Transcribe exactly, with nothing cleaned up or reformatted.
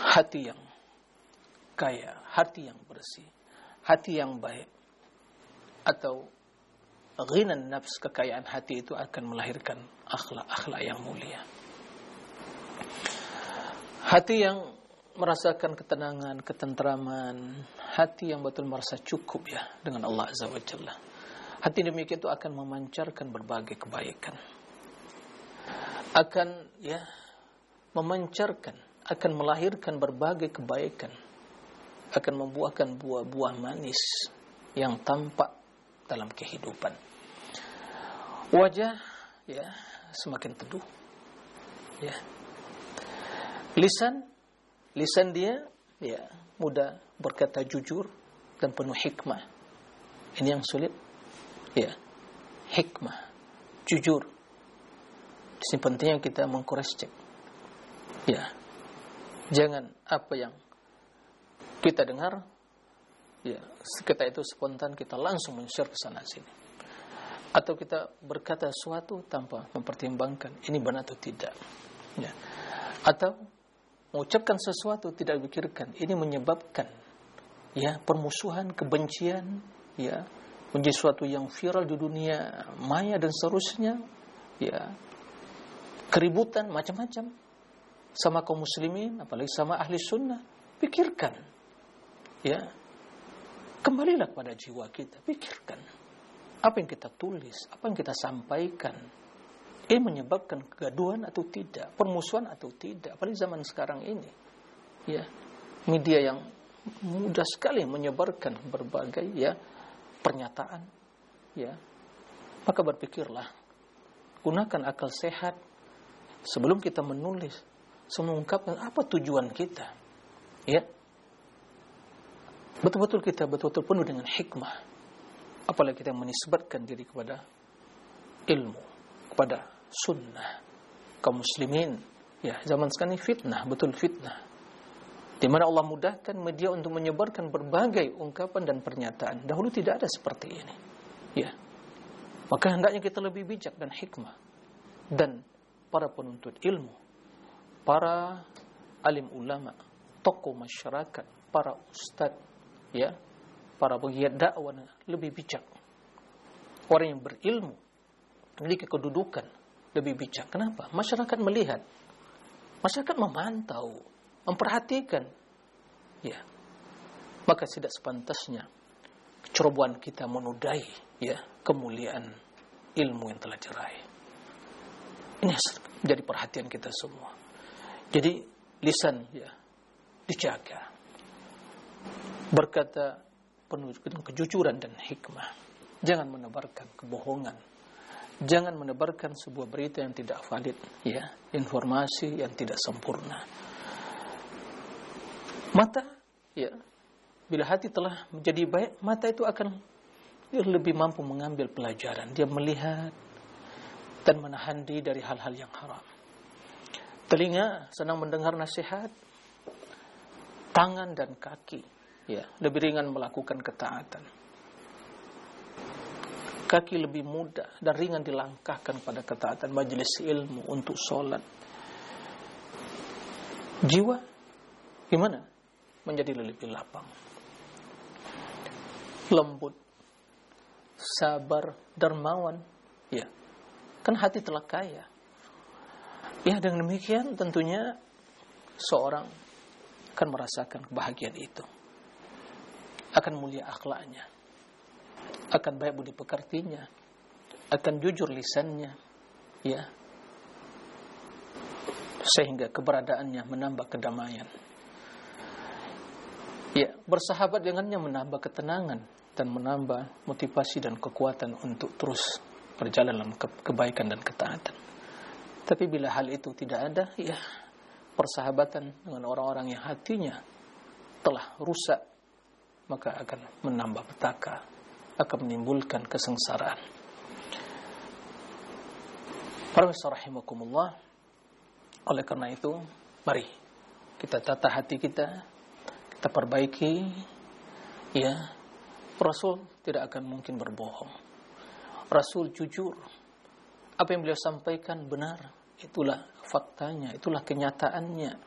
hati yang kaya, hati yang bersih, hati yang baik, atau ghinan nafs, kekayaan hati itu akan melahirkan akhlak-akhlak yang mulia. Hati yang merasakan ketenangan, ketentraman, hati yang betul merasa cukup ya dengan Allah Azza wa Jalla. Hati demikian itu akan memancarkan berbagai kebaikan. Akan ya memancarkan, akan melahirkan berbagai kebaikan. Akan membuahkan buah-buah manis yang tampak dalam kehidupan. Wajah ya semakin teduh. Ya. Lisan lisan dia ya mudah berkata jujur dan penuh hikmah. Ini yang sulit. Ya. Hikmah, jujur. Di sini pentingnya kita meng-cross check. Ya. Jangan apa yang kita dengar ya, kita itu spontan kita langsung men-share ke sana sini. Atau kita berkata sesuatu tanpa mempertimbangkan ini benar atau tidak. Ya. Atau mengucapkan sesuatu tidak dipikirkan, ini menyebabkan ya permusuhan, kebencian, ya, menjadi sesuatu yang viral di dunia maya dan seterusnya, ya, keributan macam-macam sama kaum muslimin, apalagi sama ahli sunnah. Pikirkan, ya, kembalilah pada jiwa kita, pikirkan apa yang kita tulis, apa yang kita sampaikan. Ini menyebabkan kegaduhan atau tidak, permusuhan atau tidak. Apalagi zaman sekarang ini, ya, media yang mudah sekali menyebarkan berbagai ya pernyataan, ya. Maka berpikirlah, gunakan akal sehat sebelum kita menulis, mengungkapkan apa tujuan kita, ya. Betul-betul kita betul-betul penuh dengan hikmah. Apalagi kita menisbatkan diri kepada ilmu, kepada sunnah kaum muslimin. Ya, zaman sekarang ini fitnah, betul fitnah. Di mana Allah mudahkan media untuk menyebarkan berbagai ungkapan dan pernyataan. Dahulu tidak ada seperti ini. Ya. Maka hendaknya kita lebih bijak dan hikmah. Dan para penuntut ilmu, para alim ulama, tokoh masyarakat, para ustadz, ya, para pegiat dakwah lebih bijak. Orang yang berilmu, memiliki kedudukan, lebih bijak. Kenapa? Masyarakat melihat, masyarakat memantau, memperhatikan, ya. Maka tidak sepantasnya kecerobohan kita menodai, ya, kemuliaan ilmu yang telah diraih. Ini jadi perhatian kita semua. Jadi lisan, ya, dijaga, berkata penuh dengan kejujuran dan hikmah. Jangan menebarkan kebohongan. Jangan menebarkan sebuah berita yang tidak valid, ya, informasi yang tidak sempurna. Mata, ya, bila hati telah menjadi baik, mata itu akan dia lebih mampu mengambil pelajaran. Dia melihat dan menahan diri dari hal-hal yang haram. Telinga senang mendengar nasihat. Tangan dan kaki, ya, lebih ringan melakukan ketaatan. Kaki lebih mudah dan ringan dilangkahkan pada ketaatan majelis ilmu untuk sholat. Jiwa gimana? Menjadi lebih lapang, lembut, sabar, dermawan. Ya, kan hati telah kaya. Ya, dengan demikian tentunya seorang akan merasakan kebahagiaan itu. Akan mulia akhlaknya, akan baik budi pekertinya, akan jujur lisannya, ya, sehingga keberadaannya menambah kedamaian. Ya, bersahabat dengannya menambah ketenangan dan menambah motivasi dan kekuatan untuk terus berjalan dalam kebaikan dan ketaatan. Tapi bila hal itu tidak ada, ya, persahabatan dengan orang-orang yang hatinya telah rusak, maka akan menambah petaka, akan menimbulkan kesengsaraan. Para rahimakumullah, oleh karena itu, mari kita tata hati kita, kita perbaiki, ya. Rasul tidak akan mungkin berbohong. Rasul jujur. Apa yang beliau sampaikan benar, itulah faktanya, itulah kenyataannya.